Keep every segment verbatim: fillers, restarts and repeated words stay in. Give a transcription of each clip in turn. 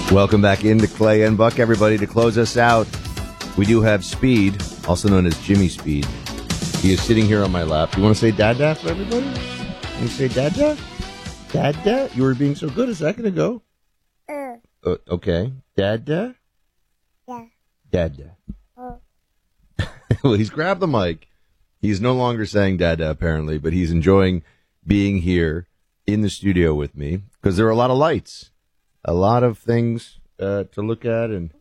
Welcome back into Clay and Buck, everybody. To close us out, we do have Speed, also known as Jimmy Speed. He is sitting here on my lap. You want to say Dada for everybody? You say Dada? Dada? You were being so good a second ago. Uh. Uh, okay. Dada? Yeah. Dada. Uh. Well, he's grabbed the mic. He's no longer saying Dada, apparently, but he's enjoying being here in the studio with me because there are a lot of lights. A lot of things uh, to look at, and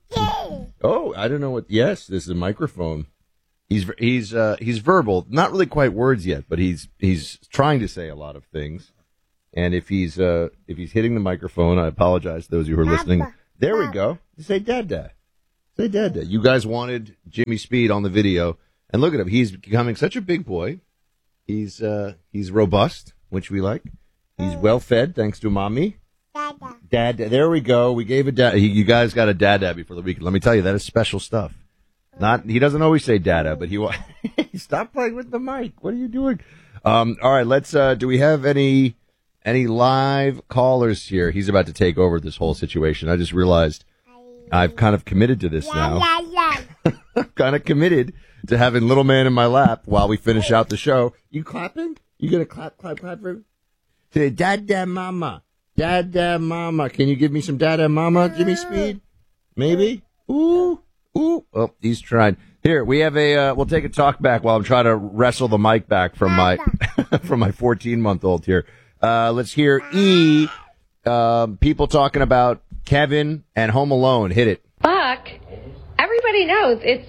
oh, I don't know what. Yes, this is a microphone. He's he's uh, he's verbal, not really quite words yet, but he's he's trying to say a lot of things. And if he's uh, if he's hitting the microphone, I apologize to those of you who are listening. There we go. Say Dada, say Dada. You guys wanted Jimmy Speed on the video, and look at him. He's becoming such a big boy. He's uh, he's robust, which we like. He's well fed, thanks to mommy. Dada. Dada. There we go. We gave a dad. You guys got a Dada before the weekend. Let me tell you, that is special stuff. Not. He doesn't always say Dada, but he. Stop playing with the mic. What are you doing? Um. All right. Let's. Uh. Do we have any any live callers here? He's about to take over this whole situation. I just realized I've kind of committed to this now. I'm kind of committed to having little man in my lap while we finish out the show. You clapping? You gonna clap, clap, clap for him? Say Dada, mama. Dada Mama. Can you give me some Dada Mama, Jimmy Speed? Maybe? Ooh. Ooh. Oh, he's trying. Here, we have a, uh, we'll take a talk back while I'm trying to wrestle the mic back from my, from my fourteen-month-old here. Uh, let's hear E, um, people talking about Kevin and Home Alone. Hit it. Buck, everybody knows it's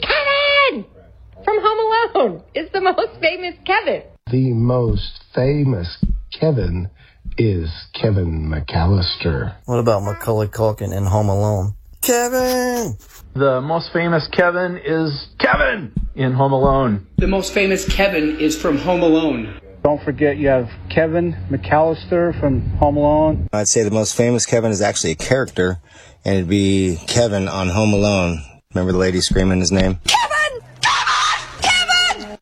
Kevin from Home Alone. It's the most famous Kevin. The most famous Kevin is Kevin McAllister. What about Macaulay Culkin in Home Alone? Kevin! The most famous Kevin is Kevin in Home Alone. The most famous Kevin is from Home Alone. Don't forget you have Kevin McAllister from Home Alone. I'd say the most famous Kevin is actually a character, and it'd be Kevin on Home Alone. Remember the lady screaming his name? Kevin! Kevin! Kevin!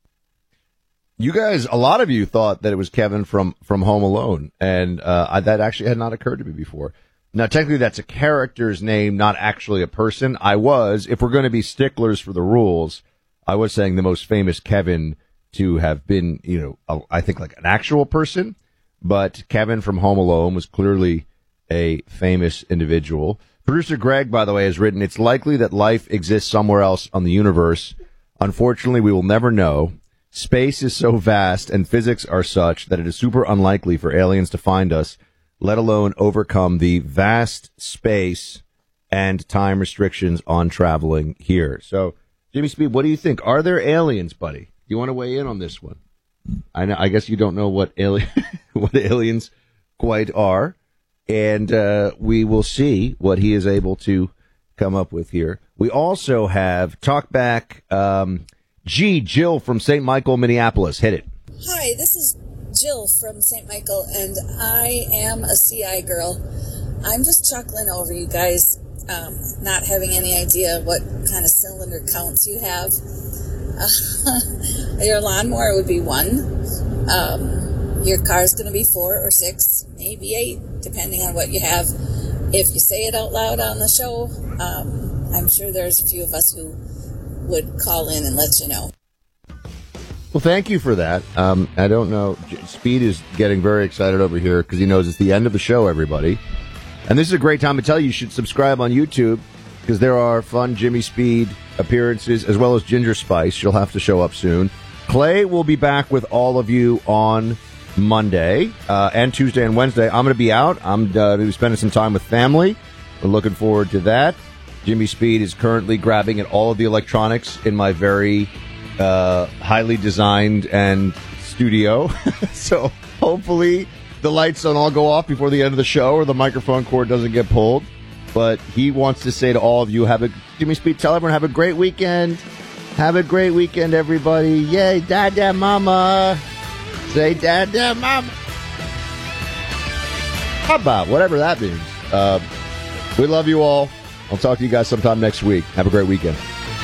You guys, a lot of you thought that it was Kevin from, from Home Alone, and uh, I, that actually had not occurred to me before. Now, technically, that's a character's name, not actually a person. I was, if we're going to be sticklers for the rules, I was saying the most famous Kevin to have been, you know, a, I think like an actual person, but Kevin from Home Alone was clearly a famous individual. Producer Greg, by the way, has written, it's likely that life exists somewhere else on the universe. Unfortunately, we will never know. Space is so vast and physics are such that it is super unlikely for aliens to find us, let alone overcome the vast space and time restrictions on traveling here. So, Jimmy Speed, what do you think? Are there aliens, buddy? Do you want to weigh in on this one? I know, I guess you don't know what alien, what aliens quite are, and uh, we will see what he is able to come up with here. We also have Talkback um, G, Jill from Saint Michael, Minneapolis. Hit it. Hi, this is Jill from Saint Michael, and I am a C I girl. I'm just chuckling over you guys um, not having any idea what kind of cylinder counts you have. Uh, your lawnmower would be one. Um, your car's going to be four or six, maybe eight, depending on what you have. If you say it out loud on the show, um, I'm sure there's a few of us who would call in and let you know. Well, thank you for that. Um, I don't know. Speed is getting very excited over here because he knows it's the end of the show, everybody. And this is a great time to tell you you should subscribe on YouTube because there are fun Jimmy Speed appearances as well as Ginger Spice. She'll have to show up soon. Clay will be back with all of you on Monday uh, and Tuesday and Wednesday. I'm going to be out. I'm uh, going to be spending some time with family. We're looking forward to that. Jimmy Speed is currently grabbing at all of the electronics in my very uh, highly designed and studio. So hopefully the lights don't all go off before the end of the show or the microphone cord doesn't get pulled. But he wants to say to all of you, have a Jimmy Speed, tell everyone, have a great weekend. Have a great weekend, everybody. Yay, Dada Mama. Say Dada Mama. How about whatever that means. Uh, we love you all. I'll talk to you guys sometime next week. Have a great weekend.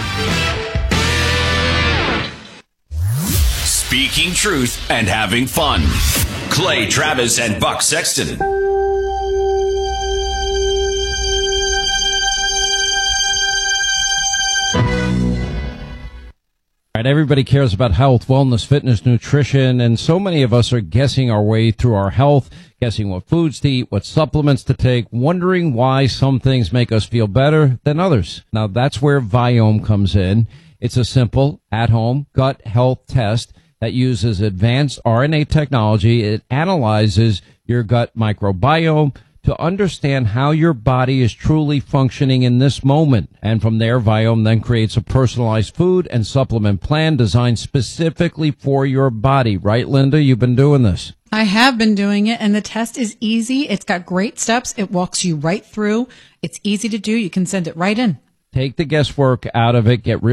Speaking truth and having fun. Clay Travis and Buck Sexton. Right, everybody cares about health, wellness, fitness, nutrition, and so many of us are guessing our way through our health, guessing what foods to eat, what supplements to take, wondering why some things make us feel better than others. Now, that's where Viome comes in. It's a simple, at-home gut health test that uses advanced R N A technology. It analyzes your gut microbiome to understand how your body is truly functioning in this moment. And from there, Viome then creates a personalized food and supplement plan designed specifically for your body. Right, Linda? You've been doing this. I have been doing it, and the test is easy. It's got great steps. It walks you right through. It's easy to do. You can send it right in. Take the guesswork out of it. Get real